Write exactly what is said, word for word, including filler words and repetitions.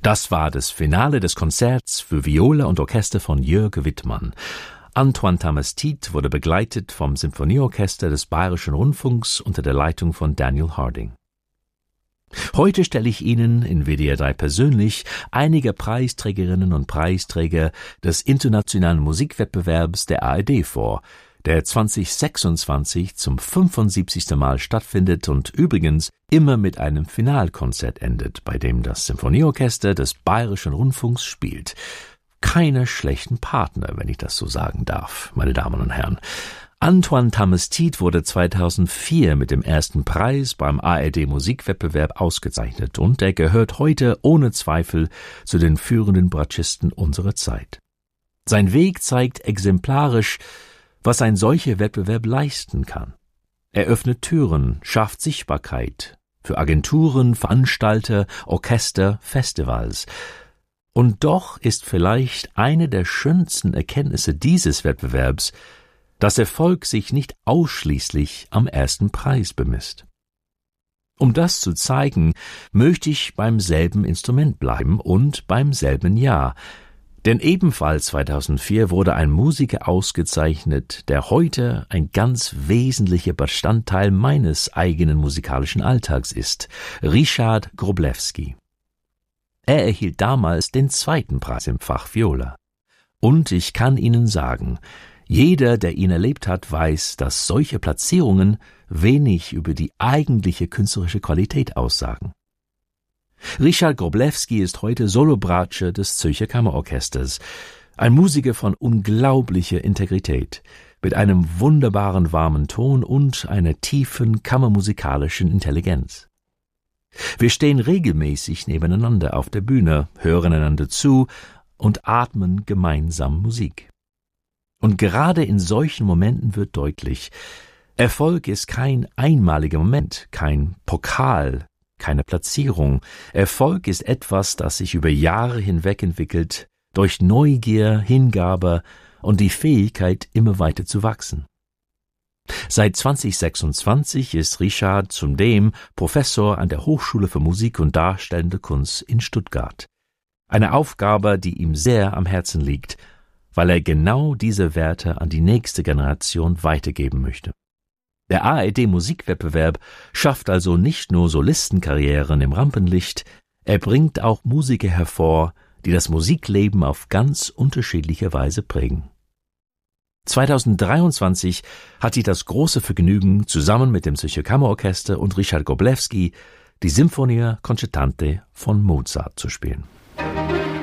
Das war das Finale des Konzerts für Viola und Orchester von Jörg Wittmann. Antoine Tamestit wurde begleitet vom Symphonieorchester des Bayerischen Rundfunks unter der Leitung von Daniel Harding. Heute stelle ich Ihnen in W D R drei persönlich einige Preisträgerinnen und Preisträger des internationalen Musikwettbewerbs der A R D vor, der zwanzig sechsundzwanzig zum fünfundsiebzigsten Mal stattfindet und übrigens immer mit einem Finalkonzert endet, bei dem das Symphonieorchester des Bayerischen Rundfunks spielt. Keine schlechten Partner, wenn ich das so sagen darf, meine Damen und Herren. Antoine Tamestit wurde zweitausendvier mit dem ersten Preis beim A R D Musikwettbewerb ausgezeichnet und er gehört heute ohne Zweifel zu den führenden Bratschisten unserer Zeit. Sein Weg zeigt exemplarisch, was ein solcher Wettbewerb leisten kann. Er öffnet Türen, schafft Sichtbarkeit für Agenturen, Veranstalter, Orchester, Festivals. Und doch ist vielleicht eine der schönsten Erkenntnisse dieses Wettbewerbs, dass Erfolg sich nicht ausschließlich am ersten Preis bemisst. Um das zu zeigen, möchte ich beim selben Instrument bleiben und beim selben Jahr. Denn ebenfalls zweitausendvier wurde ein Musiker ausgezeichnet, der heute ein ganz wesentlicher Bestandteil meines eigenen musikalischen Alltags ist, Ryszard Wroblewski. Er erhielt damals den zweiten Preis im Fach Viola. Und ich kann Ihnen sagen, jeder, der ihn erlebt hat, weiß, dass solche Platzierungen wenig über die eigentliche künstlerische Qualität aussagen. Ryszard Wroblewski ist heute Solobratsche des Zürcher Kammerorchesters, ein Musiker von unglaublicher Integrität, mit einem wunderbaren warmen Ton und einer tiefen kammermusikalischen Intelligenz. Wir stehen regelmäßig nebeneinander auf der Bühne, hören einander zu und atmen gemeinsam Musik. Und gerade in solchen Momenten wird deutlich, Erfolg ist kein einmaliger Moment, kein Pokal, keine Platzierung. Erfolg ist etwas, das sich über Jahre hinweg entwickelt, durch Neugier, Hingabe und die Fähigkeit, immer weiter zu wachsen. Seit zwanzig sechsundzwanzig ist Ryszard zudem Professor an der Hochschule für Musik und Darstellende Kunst in Stuttgart. Eine Aufgabe, die ihm sehr am Herzen liegt, weil er genau diese Werte an die nächste Generation weitergeben möchte. Der A R D Musikwettbewerb schafft also nicht nur Solistenkarrieren im Rampenlicht, er bringt auch Musiker hervor, die das Musikleben auf ganz unterschiedliche Weise prägen. zweitausenddreiundzwanzig hatte ich das große Vergnügen, zusammen mit dem Zürcher Kammerorchester und Ryszard Wroblewski die Sinfonia Concertante von Mozart zu spielen.